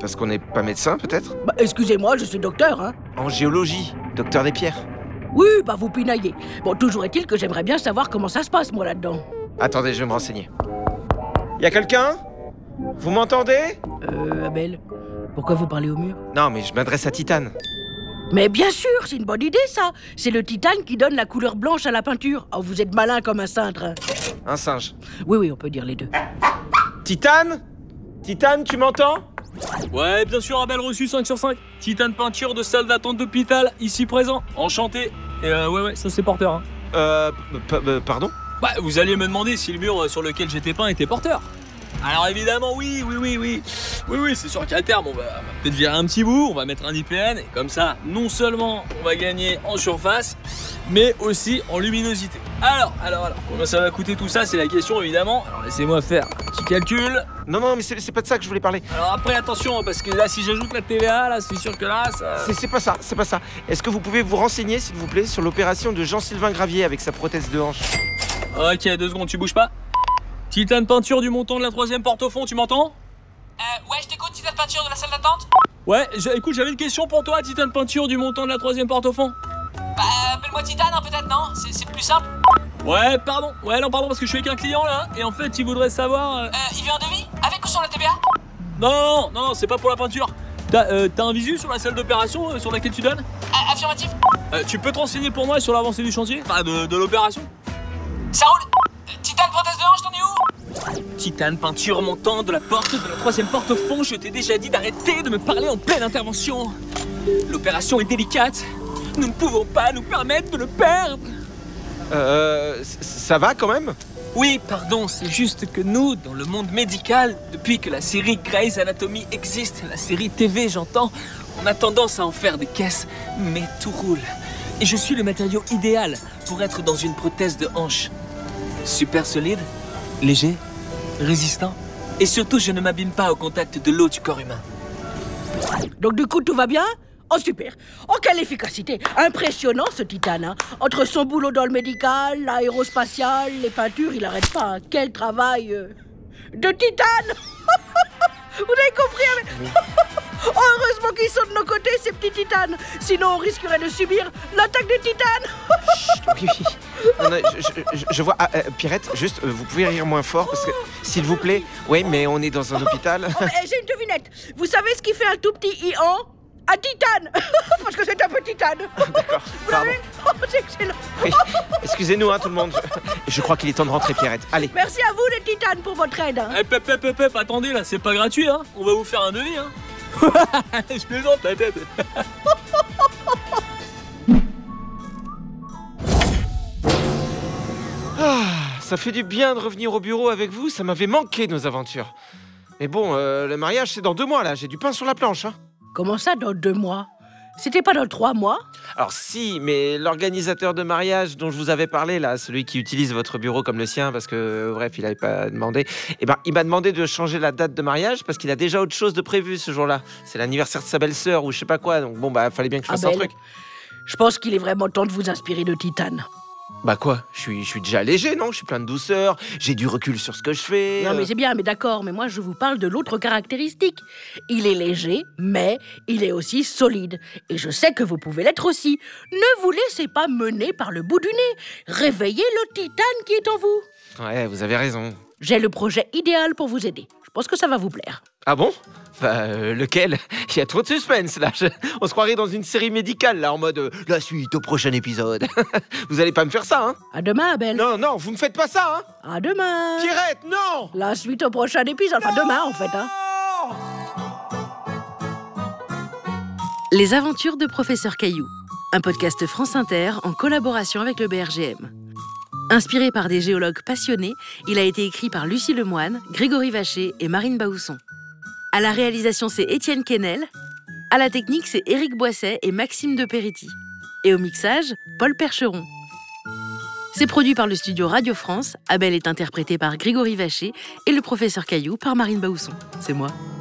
Parce qu'on n'est pas médecin, peut-être? Bah, excusez-moi, je suis docteur, hein. En géologie, docteur des pierres. Oui, bah vous pinaillez. Bon, toujours est-il que j'aimerais bien savoir comment ça se passe, moi, là-dedans. Attendez, je vais me renseigner. Y a quelqu'un? Vous m'entendez? Abel, pourquoi vous parlez au mur? Non, mais je m'adresse à Titane. Mais bien sûr, c'est une bonne idée, ça. C'est le titane qui donne la couleur blanche à la peinture. Oh, vous êtes malin comme un cintre, hein. Un singe. Oui, on peut dire les deux. Titane? Titane, tu m'entends? Ouais, bien sûr, Abel reçu 5 sur 5. Titane peinture de salle d'attente d'hôpital, ici présent. Enchanté. Et ouais, ça c'est porteur. Hein. Pardon? Bah, vous alliez me demander si le mur sur lequel j'étais peint était porteur. Alors évidemment, oui, c'est sûr qu'à terme, on va peut-être virer un petit bout, on va mettre un IPN, et comme ça, non seulement on va gagner en surface, mais aussi en luminosité. Alors, combien ça va coûter tout ça, c'est la question évidemment. Alors laissez-moi faire un petit calcul. Non, mais c'est pas de ça que je voulais parler. Alors après, attention, parce que là, si j'ajoute la TVA, là, c'est sûr que là, ça... C'est pas ça. Est-ce que vous pouvez vous renseigner, s'il vous plaît, sur l'opération de Jean-Sylvain Gravier avec sa prothèse de hanche? Ok, 2 secondes, tu bouges pas. Titane peinture du montant de la 3e porte au fond, tu m'entends? Ouais, je t'écoute, Titane peinture de la salle d'attente. Ouais, écoute, j'avais une question pour toi, Titane peinture du montant de la 3e porte au fond. Bah, appelle-moi Titane, hein, peut-être, non? C'est plus simple. Ouais, pardon, parce que je suis avec un client là, et en fait, il voudrait savoir... Il veut un devis? Avec ou sans la TVA? Non, c'est pas pour la peinture. T'as un visu sur la salle d'opération sur laquelle tu donnes? Affirmatif. Tu peux te renseigner pour moi sur l'avancée du chantier? Enfin, de l'opération? Ça roule. Titane prothèse de hanche, t'en es où? Titane peinture montant de la porte de la 3e porte au fond, je t'ai déjà dit d'arrêter de me parler en pleine intervention. L'opération est délicate. Nous ne pouvons pas nous permettre de le perdre. Ça va quand même? Oui, pardon, c'est juste que nous, dans le monde médical, depuis que la série Grey's Anatomy existe, la série TV j'entends, on a tendance à en faire des caisses, mais tout roule. Et je suis le matériau idéal pour être dans une prothèse de hanche. Super solide, léger, résistant, et surtout je ne m'abîme pas au contact de l'eau du corps humain. Donc du coup, tout va bien? Oh super! Oh quelle efficacité! Impressionnant ce titane, hein. Entre son boulot dans le médical, l'aérospatial, les peintures, il arrête pas, hein. Quel travail de titane! Vous avez compris? Oh, heureusement qu'ils sont de nos côtés, ces petits titanes. Sinon, on risquerait de subir l'attaque des titanes. Oui. Non, je vois... Pierrette, juste, vous pouvez rire moins fort, parce que, s'il vous plaît... Oui, mais on est dans un hôpital. Oh, j'ai une devinette. Vous savez ce qui fait un tout petit ian? Un titane. Parce que c'est un petit titane. D'accord, Vous pardon. l'avez? Oh, c'est excellent. Oui. Excusez-nous, tout le monde. Je crois qu'il est temps de rentrer, Pierrette. Allez. Merci à vous, les titanes, pour votre aide, hein. Pep, attendez, là, c'est pas gratuit, hein. On va vous faire un devis, hein. Je plaisante la tête. Ça fait du bien de revenir au bureau avec vous, ça m'avait manqué nos aventures. Mais bon, le mariage c'est dans 2 mois là, j'ai du pain sur la planche, hein. Comment ça, dans 2 mois? C'était pas dans 3 mois? Alors si, mais l'organisateur de mariage dont je vous avais parlé là, celui qui utilise votre bureau comme le sien parce que, bref, il avait pas demandé, il m'a demandé de changer la date de mariage parce qu'il a déjà autre chose de prévu ce jour-là. C'est l'anniversaire de sa belle-sœur ou je sais pas quoi, donc bon, fallait bien que je fasse un Abel, truc. je pense qu'il est vraiment temps de vous inspirer de titane. Bah quoi? Je suis déjà léger, non? Je suis plein de douceur, j'ai du recul sur ce que je fais. Non mais c'est bien, mais d'accord, mais moi je vous parle de l'autre caractéristique. Il est léger, mais il est aussi solide. Et je sais que vous pouvez l'être aussi. Ne vous laissez pas mener par le bout du nez. Réveillez le titane qui est en vous. Ouais, vous avez raison. J'ai le projet idéal pour vous aider. Je pense que ça va vous plaire. Ah bon? Lequel? Il y a trop de suspense là. On se croirait dans une série médicale là, en mode la suite au prochain épisode. Vous allez pas me faire ça, hein? À demain, Abel. Non, vous me faites pas ça, hein? À demain. Pierrette, non! La suite au prochain épisode. Enfin, demain en fait, hein. Les aventures de Professeur Caillou, un podcast France Inter en collaboration avec le BRGM. Inspiré par des géologues passionnés, il a été écrit par Lucie Lemoine, Grégory Vacher et Marine Baousson. À la réalisation, c'est Étienne Quesnel. À la technique, c'est Éric Boisset et Maxime de Peretti. Et au mixage, Paul Percheron. C'est produit par le studio Radio France. Abel est interprété par Grégory Vacher et le professeur Caillou par Marine Baousson. C'est moi.